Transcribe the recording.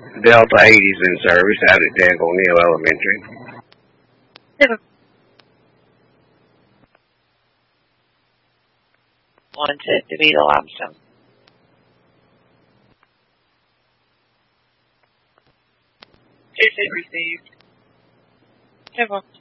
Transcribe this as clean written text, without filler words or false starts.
Delta 80 is in service out at Dan O'Neill Elementary. Wants it to be the limestone. Ticket received. Never.